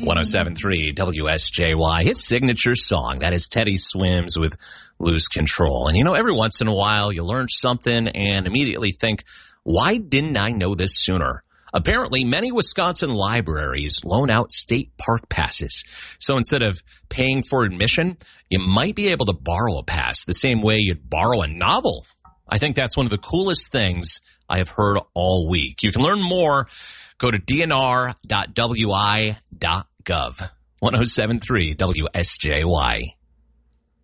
107.3 WSJY, his signature song. That is Teddy Swims with Lose Control. And, every once in a while you learn something and immediately think, why didn't I know this sooner? Apparently, many Wisconsin libraries loan out state park passes. So instead of paying for admission, you might be able to borrow a pass the same way you'd borrow a novel. I think that's one of the coolest things I have heard all week. You can learn more. Go to dnr.wi.gov. 107.3 WSJY.